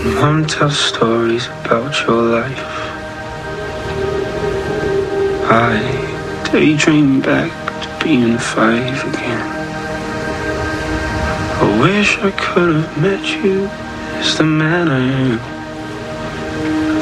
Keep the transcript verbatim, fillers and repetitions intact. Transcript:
Mom tells stories about your life. I daydream back to being five again. I wish I could have met you as the man I am.